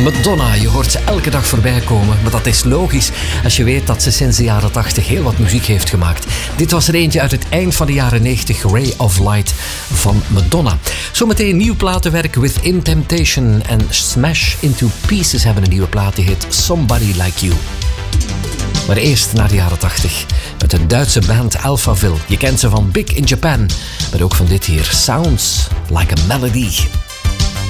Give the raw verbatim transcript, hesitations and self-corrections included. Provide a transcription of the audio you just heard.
Madonna, je hoort ze elke dag voorbij komen. Maar dat is logisch als je weet dat ze sinds de jaren tachtig heel wat muziek heeft gemaakt. Dit was er eentje uit het eind van de jaren negentig, Ray of Light van Madonna. Zometeen nieuw platenwerk Within Temptation en Smash Into Pieces hebben een nieuwe plaat die heet Somebody Like You. Maar eerst naar de jaren tachtig met een Duitse band Alphaville. Je kent ze van Big in Japan, maar ook van dit hier, Sounds Like a Melody.